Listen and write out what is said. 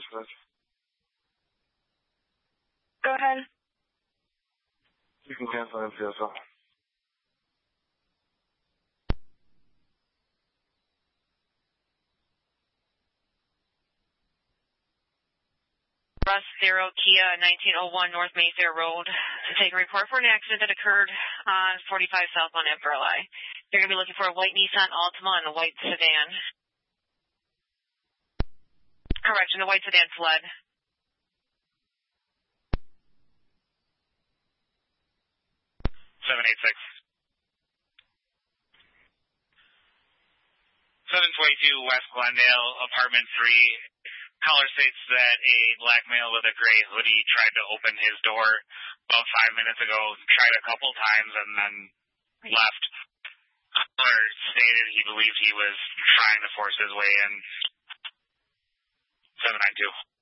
dispatch. Go ahead. You can cancel MCSO. Bus 0 Kia 1901 North Mayfair Road to take a report for an accident that occurred on 45 southbound at Burleigh. You're going to be looking for a white Nissan Altima and a white sedan. Correction, the white sedan fled. 786. 722 West Glendale, apartment 3. Caller states that a black male with a gray hoodie tried to open his door about 5 minutes ago, tried a couple times, and then left. Caller stated he believed he was trying to force his way in. 792.